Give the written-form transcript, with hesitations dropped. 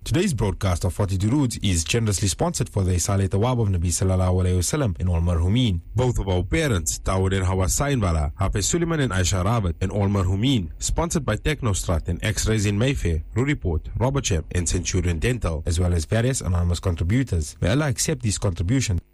Today's broadcast of 42 Roots is generously sponsored for the Saleh Tawab of Nabi Sallallahu Alaihi Wasallam in all marhumin. Both of our parents, Tawad and Hawa Sainbala, Hafiz Suleiman and Aisha Rabat, and all marhumin. Sponsored by Technostrat and X-Rays in Mayfair, Ruriport, Robertsham, and Centurion Dental, as well as various anonymous contributors. May Allah accept these contributions